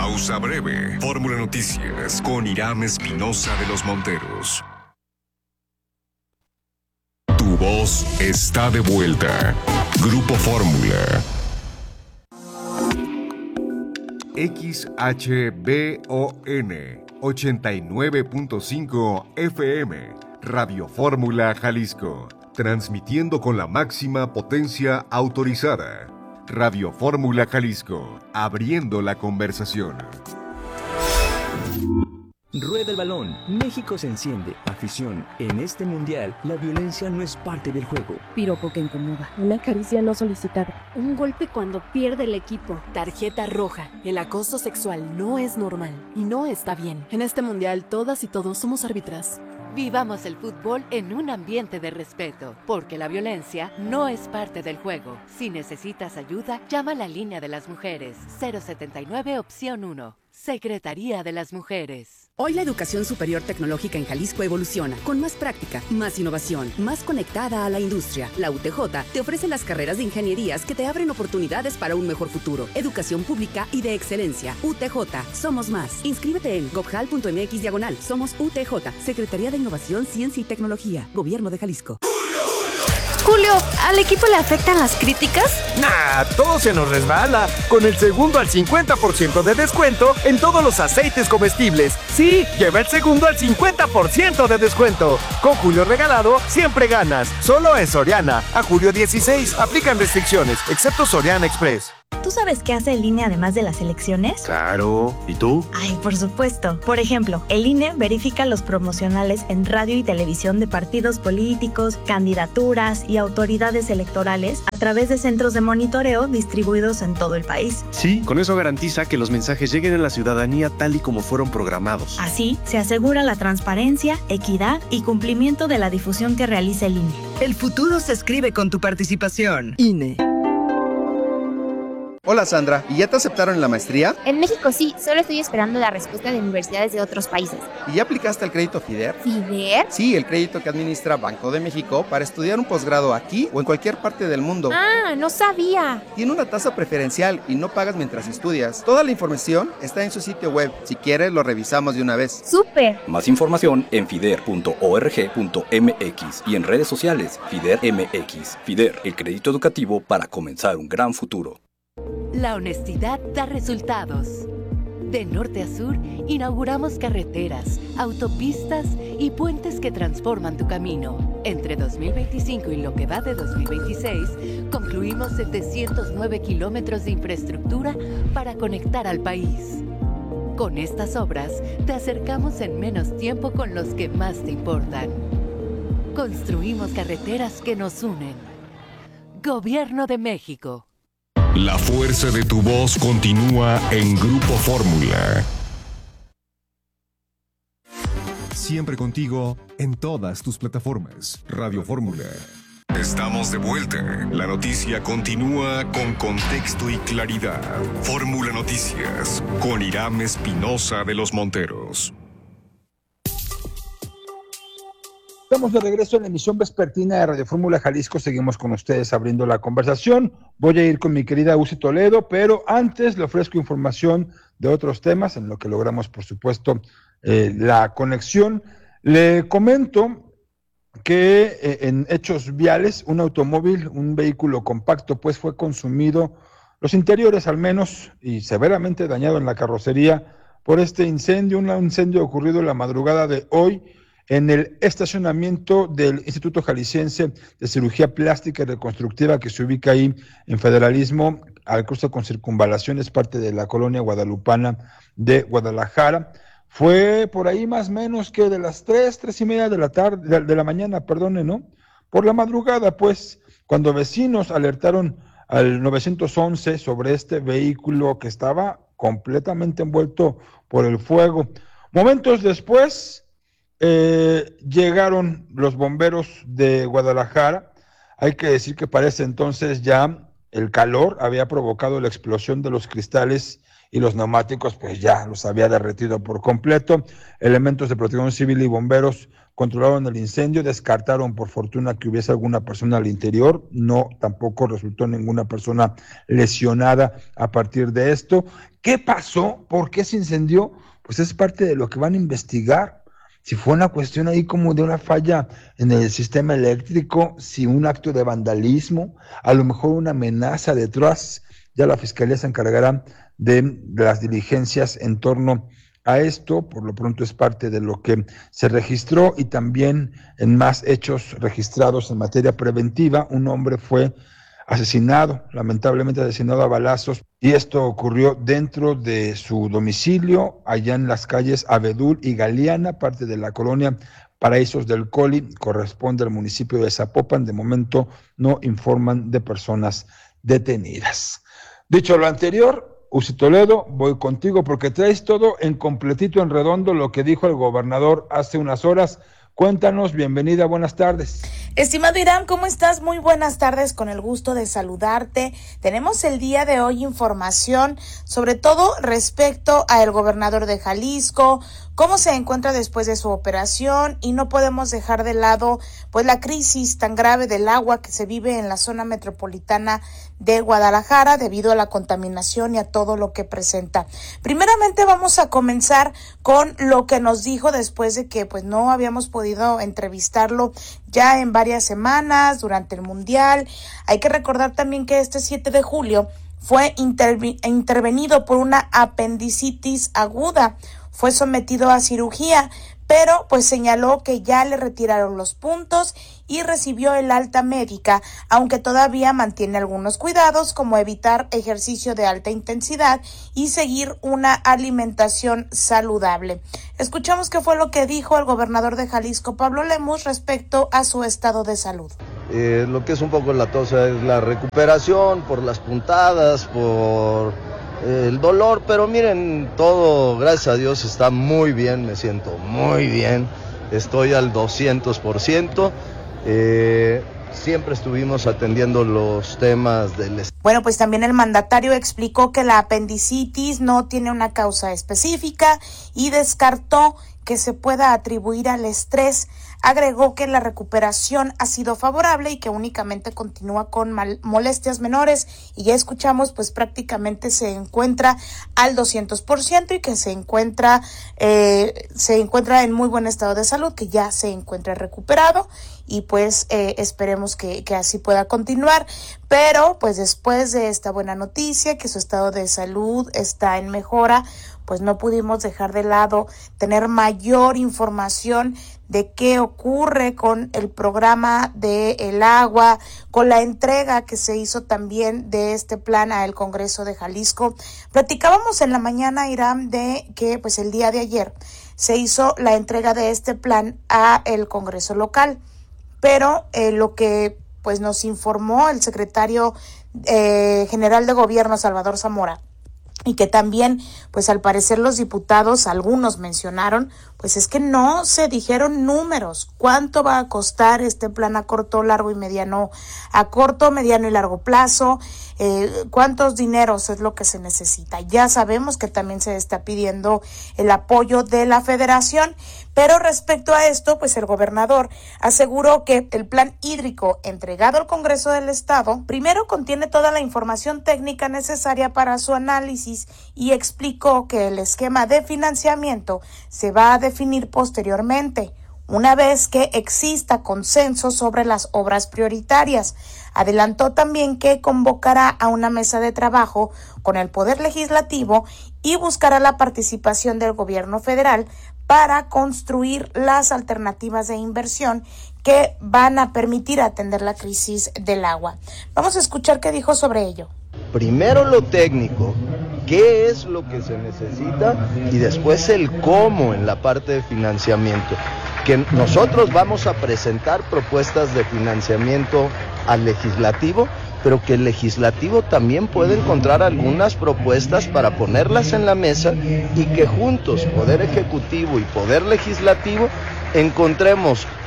Pausa breve. Fórmula Noticias con Irán Espinosa de los Monteros. Tu voz está de vuelta. Grupo Fórmula. XHBON 89.5 FM. Radio Fórmula Jalisco. Transmitiendo con la máxima potencia autorizada. Radio Fórmula Jalisco, abriendo la conversación. Rueda el balón. México se enciende. Afición. En este mundial, la violencia no es parte del juego. Piropo que incomoda. Una caricia no solicitada. Un golpe cuando pierde el equipo. Tarjeta roja. El acoso sexual no es normal y no está bien. En este mundial, todas y todos somos árbitras. Vivamos el fútbol en un ambiente de respeto, porque la violencia no es parte del juego. Si necesitas ayuda, llama a la línea de las mujeres. 079 opción 1. Secretaría de las Mujeres. Hoy la educación superior tecnológica en Jalisco evoluciona, con más práctica, más innovación, más conectada a la industria. La UTJ te ofrece las carreras de ingenierías que te abren oportunidades para un mejor futuro. Educación pública y de excelencia. UTJ, somos más. Inscríbete en gobjal.mx/. Somos UTJ, Secretaría de Innovación, Ciencia y Tecnología, Gobierno de Jalisco. Julio, ¿al equipo le afectan las críticas? Nah, todo se nos resbala. Con el segundo al 50% de descuento en todos los aceites comestibles. Sí, lleva el segundo al 50% de descuento. Con Julio Regalado, siempre ganas. Solo en Soriana. A julio 16. Aplican restricciones, excepto Soriana Express. ¿Tú sabes qué hace el INE además de las elecciones? Claro. ¿Y tú? Ay, por supuesto. Por ejemplo, el INE verifica los promocionales en radio y televisión de partidos políticos, candidaturas y autoridades electorales a través de centros de monitoreo distribuidos en todo el país. Sí, con eso garantiza que los mensajes lleguen a la ciudadanía tal y como fueron programados. Así, se asegura la transparencia, equidad y cumplimiento de la difusión que realiza el INE. El futuro se escribe con tu participación. INE. Hola Sandra, ¿y ya te aceptaron en la maestría? En México sí, solo estoy esperando la respuesta de universidades de otros países. ¿Y ya aplicaste al crédito FIDER? ¿FIDER? Sí, el crédito que administra Banco de México para estudiar un posgrado aquí o en cualquier parte del mundo. Ah, no sabía. Tiene una tasa preferencial y no pagas mientras estudias. Toda la información está en su sitio web. Si quieres, lo revisamos de una vez. ¡Súper! Más información en fider.org.mx y en redes sociales FIDER MX. FIDER, el crédito educativo para comenzar un gran futuro. La honestidad da resultados. De norte a sur, inauguramos carreteras, autopistas y puentes que transforman tu camino. Entre 2025 y lo que va de 2026, concluimos 709 kilómetros de infraestructura para conectar al país. Con estas obras, te acercamos en menos tiempo con los que más te importan. Construimos carreteras que nos unen. Gobierno de México. La fuerza de tu voz continúa en Grupo Fórmula. Siempre contigo en todas tus plataformas. Radio Fórmula. Estamos de vuelta. La noticia continúa con contexto y claridad. Fórmula Noticias con Irán Espinosa de los Monteros. Estamos de regreso en la emisión vespertina de Radio Fórmula Jalisco. Seguimos con ustedes abriendo la conversación. Voy a ir con mi querida Uzi Toledo, pero antes le ofrezco información de otros temas, en lo que logramos, por supuesto, la conexión. Le comento que en hechos viales, un automóvil, un vehículo compacto, pues fue consumido, los interiores al menos, y severamente dañado en la carrocería por este incendio, un incendio ocurrido la madrugada de hoy, en el estacionamiento del Instituto Jalisciense de Cirugía Plástica y Reconstructiva, que se ubica ahí en Federalismo, al cruce con Circunvalación, es parte de la colonia guadalupana de Guadalajara. Fue por ahí más o menos que de las 3:30 de la tarde, de la mañana, perdone, ¿no? Por la madrugada, pues, cuando vecinos alertaron al 911 sobre este vehículo que estaba completamente envuelto por el fuego. Momentos después, llegaron los bomberos de Guadalajara. Hay que decir que para ese entonces ya el calor había provocado la explosión de los cristales y los neumáticos pues ya los había derretido por completo. Elementos de protección civil y bomberos controlaron el incendio, descartaron por fortuna que hubiese alguna persona al interior, no, tampoco resultó ninguna persona lesionada a partir de esto. ¿Qué pasó? ¿Por qué se incendió? Pues es parte de lo que van a investigar. Si fue una cuestión ahí como de una falla en el sistema eléctrico, si un acto de vandalismo, a lo mejor una amenaza detrás, ya la Fiscalía se encargará de las diligencias en torno a esto. Por lo pronto es parte de lo que se registró, y también en más hechos registrados en materia preventiva, un hombre fue asesinado, lamentablemente asesinado a balazos, y esto ocurrió dentro de su domicilio, allá en las calles Abedul y Galeana, parte de la colonia Paraísos del Coli, corresponde al municipio de Zapopan. De momento no informan de personas detenidas. Dicho lo anterior, Uzi Toledo, voy contigo porque traes todo en completito, en redondo, lo que dijo el gobernador hace unas horas. Cuéntanos, bienvenida, buenas tardes. Estimado Irán, ¿cómo estás? Muy buenas tardes, con el gusto de saludarte. Tenemos el día de hoy información, sobre todo respecto al gobernador de Jalisco, cómo se encuentra después de su operación, y no podemos dejar de lado pues la crisis tan grave del agua que se vive en la zona metropolitana de Guadalajara debido a la contaminación y a todo lo que presenta. Primeramente vamos a comenzar con lo que nos dijo después de que pues no habíamos podido entrevistarlo ya en varias semanas durante el Mundial. Hay que recordar también que este 7 de julio fue intervenido por una apendicitis aguda. Fue sometido a cirugía, pero pues señaló que ya le retiraron los puntos y recibió el alta médica, aunque todavía mantiene algunos cuidados como evitar ejercicio de alta intensidad y seguir una alimentación saludable. Escuchamos qué fue lo que dijo el gobernador de Jalisco, Pablo Lemus, respecto a su estado de salud. Lo que es un poco latosa es la recuperación por las puntadas, por el dolor, pero miren, todo, gracias a Dios, está muy bien, me siento muy bien, estoy al 200%, siempre estuvimos atendiendo los temas del... Bueno, pues también el mandatario explicó que la apendicitis no tiene una causa específica y descartó que se pueda atribuir al estrés. Agregó que la recuperación ha sido favorable y que únicamente continúa con molestias menores, y ya escuchamos pues prácticamente se encuentra al 200% y que se encuentra en muy buen estado de salud, que ya se encuentra recuperado, y pues esperemos que así pueda continuar. Pero pues después de esta buena noticia, que su estado de salud está en mejora, pues no pudimos dejar de lado tener mayor información de qué ocurre con el programa de el agua, con la entrega que se hizo también de este plan al Congreso de Jalisco. Platicábamos en la mañana, Irán, de que pues el día de ayer se hizo la entrega de este plan a el Congreso local, pero lo que pues nos informó el secretario general de Gobierno, Salvador Zamora, y que también, pues al parecer los diputados, algunos mencionaron, pues es que no se dijeron números, cuánto va a costar este plan a corto, largo y mediano, a corto, mediano y largo plazo, cuántos dineros es lo que se necesita. Ya sabemos que también se está pidiendo el apoyo de la federación, pero respecto a esto, pues el gobernador aseguró que el plan hídrico entregado al Congreso del Estado primero contiene toda la información técnica necesaria para su análisis, y explicó que el esquema de financiamiento se va a definir posteriormente, una vez que exista consenso sobre las obras prioritarias. Adelantó también que convocará a una mesa de trabajo con el Poder Legislativo y buscará la participación del gobierno federal para construir las alternativas de inversión que van a permitir atender la crisis del agua. Vamos a escuchar qué dijo sobre ello. Primero lo técnico, qué es lo que se necesita, y después el cómo en la parte de financiamiento. Que nosotros vamos a presentar propuestas de financiamiento al legislativo, pero que el legislativo también puede encontrar algunas propuestas para ponerlas en la mesa, y que juntos, Poder Ejecutivo y Poder Legislativo, encontremos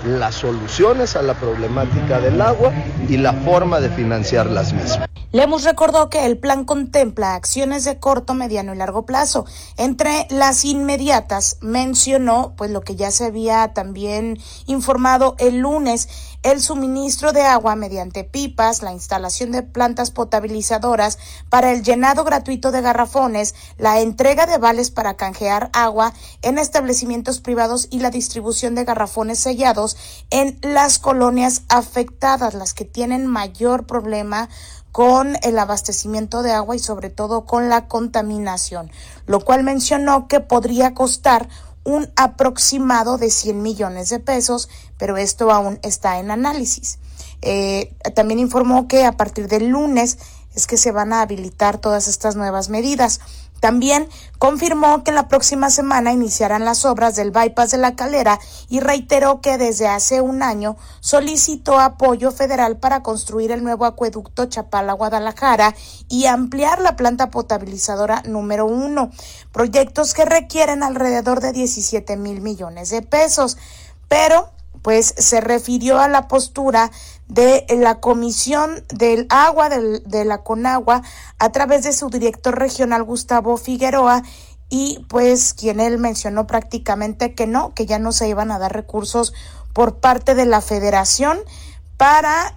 las soluciones a la problemática del agua y la forma de financiar las mismas. Lemus recordó que el plan contempla acciones de corto, mediano y largo plazo. Entre las inmediatas mencionó, pues lo que ya se había también informado el lunes, el suministro de agua mediante pipas, la instalación de plantas potabilizadoras para el llenado gratuito de garrafones, la entrega de vales para canjear agua en establecimientos privados y la distribución de garrafones sellados en las colonias afectadas, las que tienen mayor problema con el abastecimiento de agua y sobre todo con la contaminación, lo cual mencionó que podría costar un aproximado de 100 millones de pesos, pero esto aún está en análisis. También informó que a partir del lunes es que se van a habilitar todas estas nuevas medidas. También confirmó que la próxima semana iniciarán las obras del bypass de La Calera y reiteró que desde hace un año solicitó apoyo federal para construir el nuevo acueducto Chapala-Guadalajara y ampliar la planta potabilizadora número 1, proyectos que requieren alrededor de 17 mil millones de pesos, pero pues se refirió a la postura de la Comisión del Agua de la Conagua a través de su director regional Gustavo Figueroa y pues quien él mencionó prácticamente que no, que ya no se iban a dar recursos por parte de la Federación para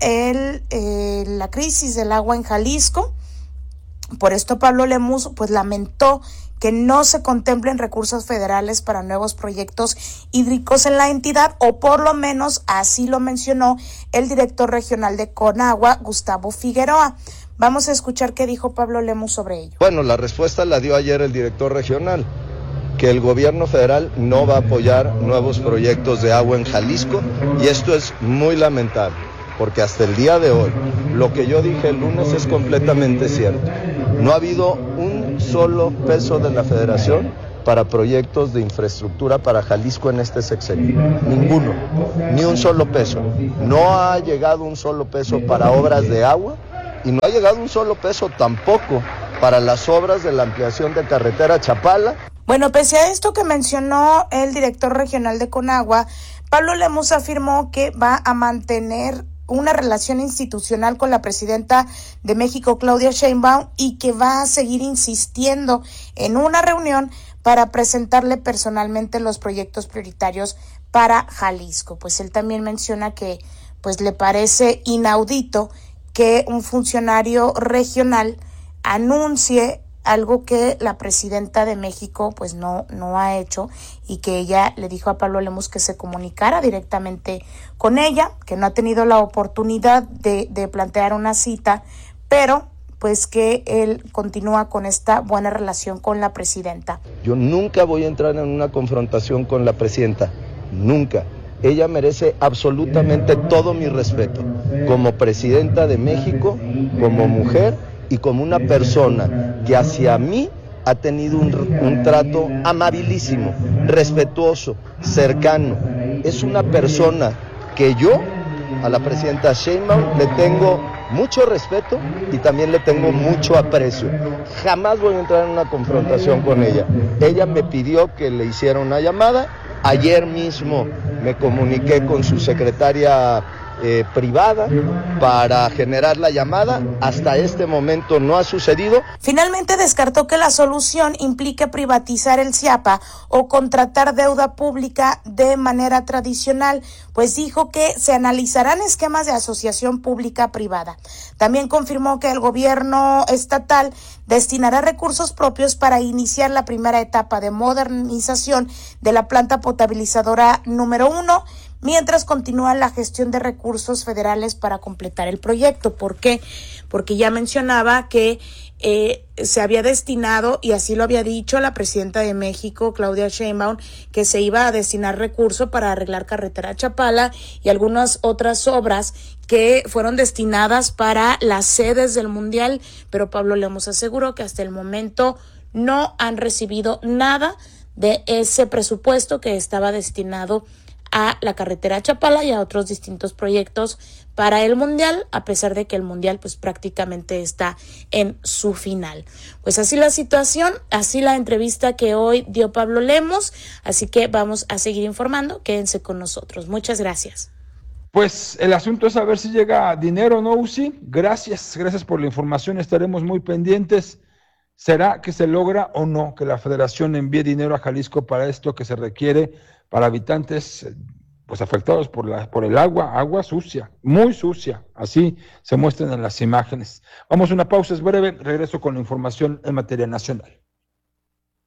la crisis del agua en Jalisco. Por esto Pablo Lemus pues lamentó que no se contemplen recursos federales para nuevos proyectos hídricos en la entidad, o por lo menos así lo mencionó el director regional de Conagua, Gustavo Figueroa. Vamos a escuchar qué dijo Pablo Lemus sobre ello. Bueno, la respuesta la dio ayer el director regional, que el gobierno federal no va a apoyar nuevos proyectos de agua en Jalisco, y esto es muy lamentable, porque hasta el día de hoy, lo que yo dije el lunes es completamente cierto. No ha habido un solo peso de la Federación para proyectos de infraestructura para Jalisco en este sexenio. Ninguno, ni un solo peso. No ha llegado un solo peso para obras de agua y no ha llegado un solo peso tampoco para las obras de la ampliación de carretera Chapala. Bueno, pese a esto que mencionó el director regional de Conagua, Pablo Lemus afirmó que va a mantener una relación institucional con la presidenta de México, Claudia Sheinbaum, y que va a seguir insistiendo en una reunión para presentarle personalmente los proyectos prioritarios para Jalisco. Pues él también menciona que pues le parece inaudito que un funcionario regional anuncie algo que la presidenta de México pues no ha hecho, y que ella le dijo a Pablo Lemus que se comunicara directamente con ella, que no ha tenido la oportunidad de plantear una cita, pero pues que él continúa con esta buena relación con la presidenta. Yo nunca voy a entrar en una confrontación con la presidenta, nunca. Ella merece absolutamente todo mi respeto, como presidenta de México, como mujer y como una persona que hacia mí ha tenido un trato amabilísimo, respetuoso, cercano. Es una persona que yo, a la presidenta Sheinbaum, le tengo mucho respeto y también le tengo mucho aprecio. Jamás voy a entrar en una confrontación con ella. Ella me pidió que le hiciera una llamada. Ayer mismo me comuniqué con su secretaria privada para generar la llamada. Hasta este momento no ha sucedido. Finalmente descartó que la solución implique privatizar el CIAPA o contratar deuda pública de manera tradicional, pues dijo que se analizarán esquemas de asociación pública-privada. También confirmó que el gobierno estatal destinará recursos propios para iniciar la primera etapa de modernización de la planta potabilizadora número 1, mientras continúa la gestión de recursos federales para completar el proyecto. ¿Por qué? Porque ya mencionaba que se había destinado, y así lo había dicho la presidenta de México, Claudia Sheinbaum, que se iba a destinar recursos para arreglar carretera Chapala y algunas otras obras que fueron destinadas para las sedes del Mundial, pero Pablo Lemus aseguró que hasta el momento no han recibido nada de ese presupuesto que estaba destinado a la carretera Chapala y a otros distintos proyectos para el Mundial, a pesar de que el Mundial pues prácticamente está en su final. Pues así la situación, así la entrevista que hoy dio Pablo Lemos, así que vamos a seguir informando, quédense con nosotros. Muchas gracias. Pues el asunto es saber si llega dinero o no, Uzi. Gracias por la información, estaremos muy pendientes. ¿Será que se logra o no que la Federación envíe dinero a Jalisco para esto que se requiere para habitantes pues afectados por el agua sucia, muy sucia? Así se muestran en las imágenes. Vamos a una pausa, es breve, regreso con la información en materia nacional.